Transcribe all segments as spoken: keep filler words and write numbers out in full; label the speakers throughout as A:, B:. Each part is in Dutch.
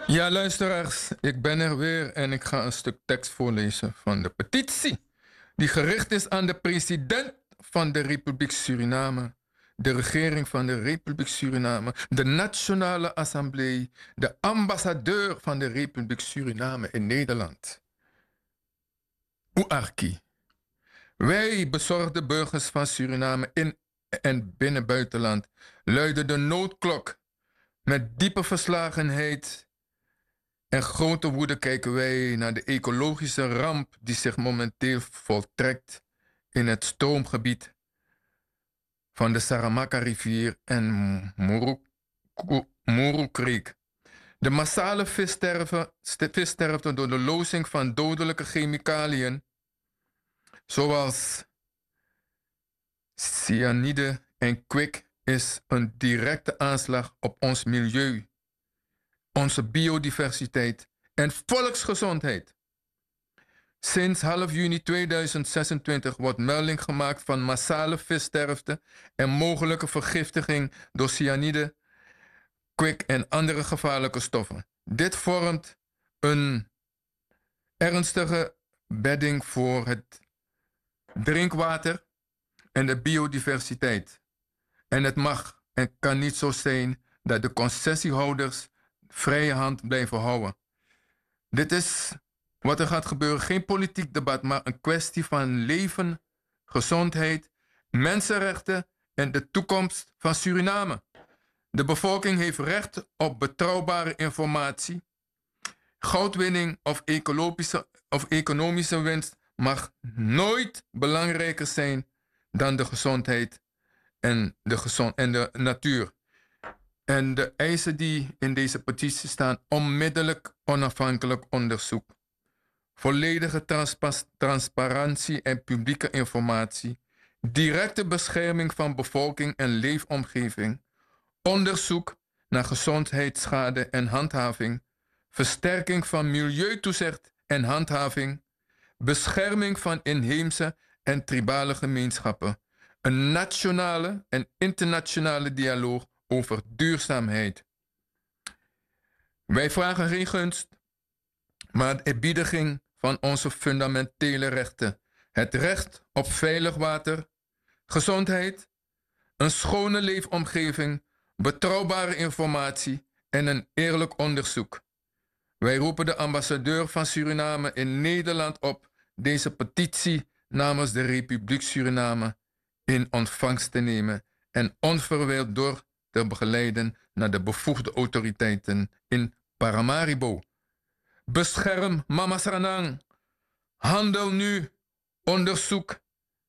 A: Ja, luisteraars, ik ben er weer en ik ga een stuk tekst voorlezen van de petitie die gericht is aan de president van de Republiek Suriname, de regering van de Republiek Suriname, de Nationale Assemblée, de ambassadeur van de Republiek Suriname in Nederland. Oearki. Wij, bezorgde burgers van Suriname in en binnen buitenland, luiden de noodklok. Met diepe verslagenheid en grote woede kijken wij naar de ecologische ramp die zich momenteel voltrekt in het stroomgebied van de Saramaka-rivier en Muru-Creek. De massale vissterfte, vissterfte door de lozing van dodelijke chemicaliën, zoals cyanide en kwik, is een directe aanslag op ons milieu, onze biodiversiteit en volksgezondheid. Sinds half juni tweeduizend zesentwintig wordt melding gemaakt van massale vissterfte en mogelijke vergiftiging door cyanide, kwik en andere gevaarlijke stoffen. Dit vormt een ernstige bedding voor het drinkwater en de biodiversiteit. En het mag en kan niet zo zijn dat de concessiehouders vrije hand blijven houden. Dit is wat er gaat gebeuren. Geen politiek debat, maar een kwestie van leven, gezondheid, mensenrechten en de toekomst van Suriname. De bevolking heeft recht op betrouwbare informatie. Goudwinning of ecologische, of economische winst mag nooit belangrijker zijn dan de gezondheid en de, gezond, en de natuur. En de eisen die in deze petitie staan: onmiddellijk onafhankelijk onderzoek, volledige transpa- transparantie en publieke informatie, directe bescherming van bevolking en leefomgeving, onderzoek naar gezondheidsschade en handhaving, versterking van milieutoezicht en handhaving, bescherming van inheemse en tribale gemeenschappen, een nationale en internationale dialoog over duurzaamheid. Wij vragen geen gunst, maar de eerbiediging van onze fundamentele rechten. Het recht op veilig water, gezondheid, een schone leefomgeving, betrouwbare informatie en een eerlijk onderzoek. Wij roepen de ambassadeur van Suriname in Nederland op deze petitie namens de Republiek Suriname in ontvangst te nemen en onverwijld door te begeleiden naar de bevoegde autoriteiten in Paramaribo. Bescherm Mama Sanang. Handel nu. Onderzoek.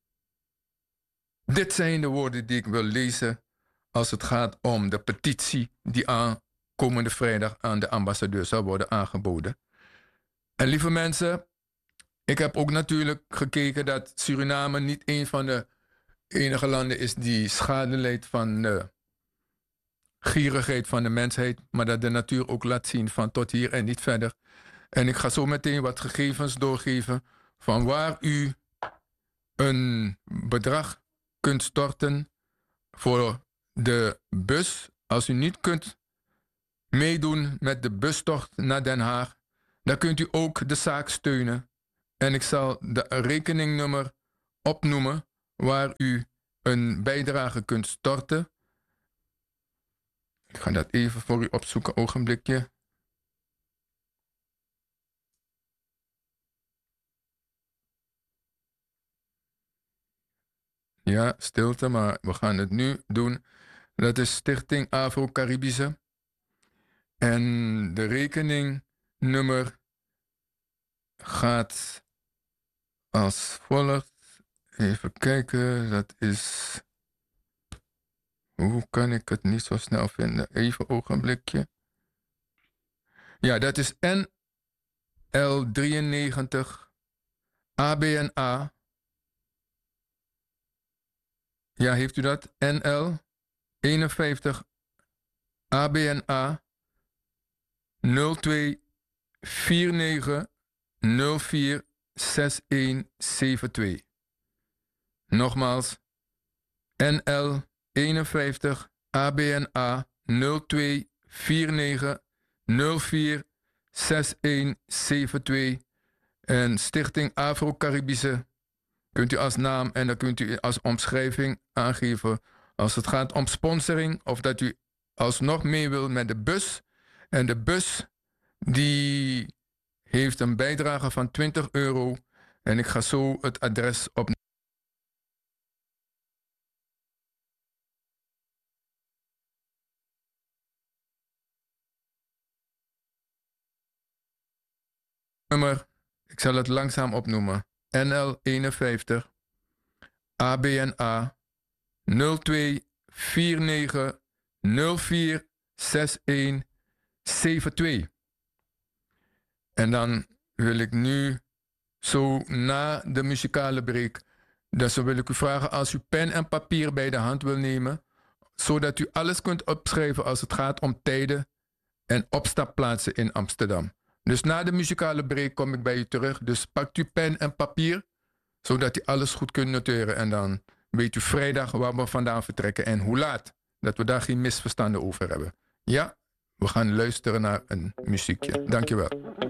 A: Dit zijn de woorden die ik wil lezen als het gaat om de petitie die aan komende vrijdag aan de ambassadeur zal worden aangeboden. En lieve mensen, ik heb ook natuurlijk gekeken dat Suriname niet een van de enige landen is die schade leidt van de gierigheid van de mensheid, maar dat de natuur ook laat zien van tot hier en niet verder. En ik ga zo meteen wat gegevens doorgeven van waar u een bedrag kunt storten voor de bus. Als u niet kunt meedoen met de bustocht naar Den Haag, dan kunt u ook de zaak steunen. En ik zal de rekeningnummer opnoemen waar u een bijdrage kunt storten. Ik ga dat even voor u opzoeken, ogenblikje. Ja, stilte, maar we gaan het nu doen. Dat is Stichting Afro-Caribische. En de rekeningnummer gaat als volgt. Even kijken, dat is... Hoe kan ik het niet zo snel vinden? Even een ogenblikje. Ja, dat is N L drieënnegentig A B N A. Ja, heeft u dat? N L eenenvijftig A B N A nul twee vier negen nul vier zes een zeven twee. Nogmaals, N L eenenvijftig A B N A nul twee vier negen nul vier zes een zeven twee. En Stichting Afro-Caribische kunt u als naam en dan kunt u als omschrijving aangeven als het gaat om sponsoring of dat u alsnog mee wil met de bus. En de bus die heeft een bijdrage van twintig euro. En ik ga zo het adres op. Nummer, ik zal het langzaam opnoemen. N L eenenvijftig A B N A nul twee vier negen nul vier zes een zeven twee. En dan wil ik nu zo na de muzikale break, dus dan wil ik u vragen als u pen en papier bij de hand wil nemen, zodat u alles kunt opschrijven als het gaat om tijden en opstapplaatsen in Amsterdam. Dus na de muzikale break kom ik bij u terug. Dus pakt u pen en papier, zodat u alles goed kunt noteren. En dan weet u vrijdag waar we vandaan vertrekken en hoe laat. Dat we daar geen misverstanden over hebben. Ja, we gaan luisteren naar een muziekje. Dankjewel.